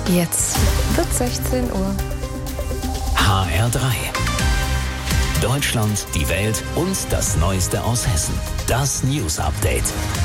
Jetzt wird 16 Uhr. HR3. Deutschland, die Welt und das Neueste aus Hessen. Das News Update.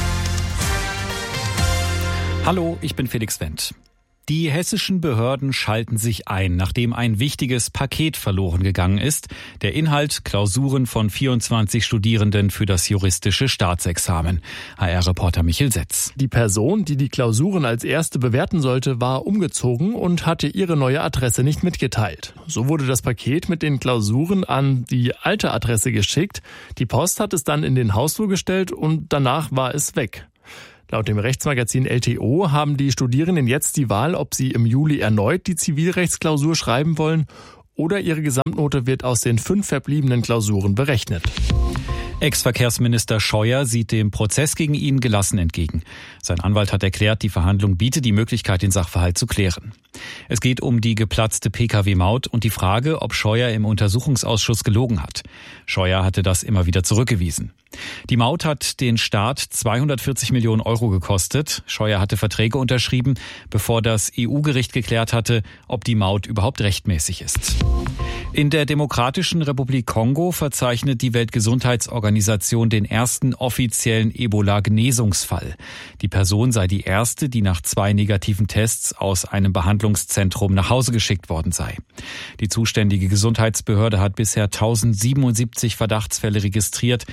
Hallo, ich bin Felix Wendt. Die hessischen Behörden schalten sich ein, nachdem ein wichtiges Paket verloren gegangen ist. Der Inhalt: Klausuren von 24 Studierenden für das juristische Staatsexamen. HR-Reporter Michel Setz. Die Person, die die Klausuren als erste bewerten sollte, war umgezogen und hatte ihre neue Adresse nicht mitgeteilt. So wurde das Paket mit den Klausuren an die alte Adresse geschickt. Die Post hat es dann in den Hausflur gestellt und danach war es weg. Laut dem Rechtsmagazin LTO haben die Studierenden jetzt die Wahl, ob sie im Juli erneut die Zivilrechtsklausur schreiben wollen oder ihre Gesamtnote wird aus den 5 verbliebenen Klausuren berechnet. Ex-Verkehrsminister Scheuer sieht dem Prozess gegen ihn gelassen entgegen. Sein Anwalt hat erklärt, die Verhandlung biete die Möglichkeit, den Sachverhalt zu klären. Es geht um die geplatzte Pkw-Maut und die Frage, ob Scheuer im Untersuchungsausschuss gelogen hat. Scheuer hatte das immer wieder zurückgewiesen. Die Maut hat den Staat 240 Millionen Euro gekostet. Scheuer hatte Verträge unterschrieben, bevor das EU-Gericht geklärt hatte, ob die Maut überhaupt rechtmäßig ist. In der Demokratischen Republik Kongo verzeichnet die Weltgesundheitsorganisation den ersten offiziellen Ebola-Genesungsfall. Die Person sei die erste, die nach 2 negativen Tests aus einem Behandlungszentrum nach Hause geschickt worden sei. Die zuständige Gesundheitsbehörde hat bisher 1077 Verdachtsfälle registriert.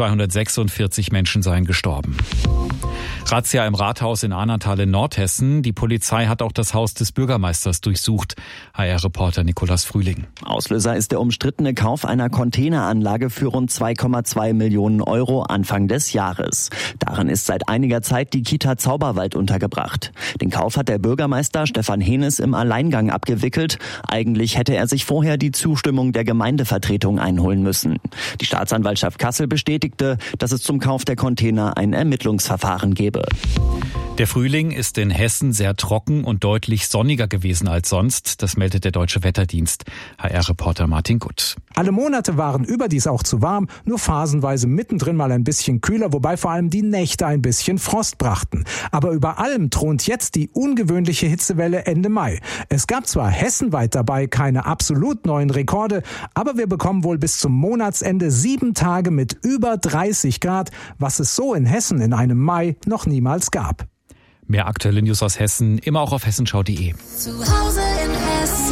246 Menschen seien gestorben. Razzia im Rathaus in Ahrntal in Nordhessen. Die Polizei hat auch das Haus des Bürgermeisters durchsucht. HR-Reporter Nikolaus Frühling. Auslöser ist der umstrittene Kauf einer Containeranlage für rund 2,2 Millionen Euro Anfang des Jahres. Darin ist seit einiger Zeit die Kita Zauberwald untergebracht. Den Kauf hat der Bürgermeister Stefan Henes im Alleingang abgewickelt. Eigentlich hätte er sich vorher die Zustimmung der Gemeindevertretung einholen müssen. Die Staatsanwaltschaft Kassel bestätigte, dass es zum Kauf der Container ein Ermittlungsverfahren gebe. Der Frühling ist in Hessen sehr trocken und deutlich sonniger gewesen als sonst. Das meldet der Deutsche Wetterdienst. HR-Reporter Martin Gutt. Alle Monate waren überdies auch zu warm, nur phasenweise mittendrin mal ein bisschen kühler, wobei vor allem die Nächte ein bisschen Frost brachten. Aber über allem thront jetzt die ungewöhnliche Hitzewelle Ende Mai. Es gab zwar hessenweit dabei keine absolut neuen Rekorde, aber wir bekommen wohl bis zum Monatsende 7 Tage mit über 30 Grad, was es so in Hessen in einem Mai noch niemals gab. Mehr aktuelle News aus Hessen, immer auch auf hessenschau.de. Zu Hause in Hessen.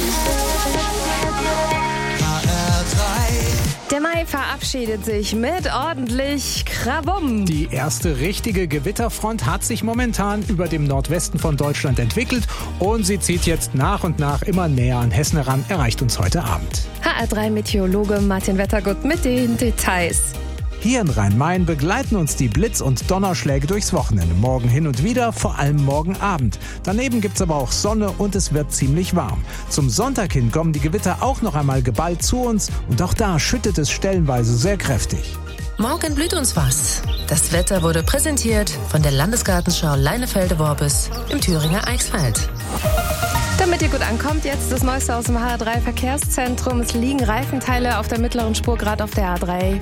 Der Mai verabschiedet sich mit ordentlich Krawum. Die erste richtige Gewitterfront hat sich momentan über dem Nordwesten von Deutschland entwickelt und sie zieht jetzt nach und nach immer näher an Hessen heran, erreicht uns heute Abend. HR3-Meteorologe Martin Wettergut mit den Details. Hier in Rhein-Main begleiten uns die Blitz- und Donnerschläge durchs Wochenende. Morgen hin und wieder, vor allem morgen Abend. Daneben gibt's aber auch Sonne und es wird ziemlich warm. Zum Sonntag hin kommen die Gewitter auch noch einmal geballt zu uns und auch da schüttet es stellenweise sehr kräftig. Morgen blüht uns was. Das Wetter wurde präsentiert von der Landesgartenschau Leinefelde-Worbis im Thüringer Eichsfeld. Damit ihr gut ankommt, jetzt das Neueste aus dem HR3-Verkehrszentrum. Es liegen Reifenteile auf der mittleren Spur, gerade auf der A3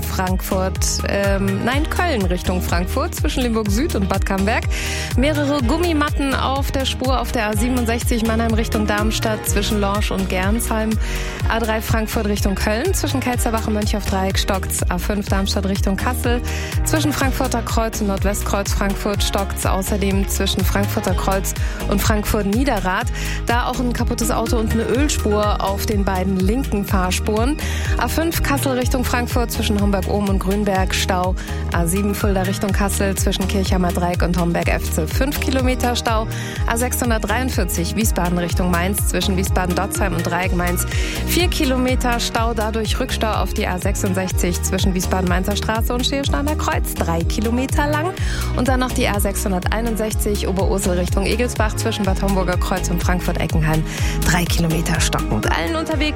Köln Richtung Frankfurt, zwischen Limburg Süd und Bad Camberg. Mehrere Gummimatten auf der Spur auf der A67 Mannheim Richtung Darmstadt, zwischen Lorsch und Gernsheim. A3 Frankfurt Richtung Köln, zwischen Kelzerbach und Mönchaufdreieck stockt's. A5 Darmstadt Richtung Kassel, zwischen Frankfurter Kreuz und Nordwestkreuz Frankfurt stockt's. Außerdem zwischen Frankfurter Kreuz und Frankfurt Niederrad. Da auch ein kaputtes Auto und eine Ölspur auf den beiden linken Fahrspuren. A5 Kassel Richtung Frankfurt, zwischen Homberg-Ohm und Grünberg Stau. A7 Fulda Richtung Kassel, zwischen Kirchheimer Dreieck und Homberg-Efze 5 Kilometer Stau. A643 Wiesbaden Richtung Mainz, zwischen Wiesbaden-Dotzheim und Dreieck-Mainz 4 Kilometer Stau, dadurch Rückstau auf die A66 zwischen Wiesbaden-Mainzer Straße und Schiersteiner Kreuz 3 Kilometer lang. Und dann noch die A661 Oberursel Richtung Egelsbach, zwischen Bad Homburger Kreuz und Frankfurt-Eckenheim 3 Kilometer stockend. Allen unterwegs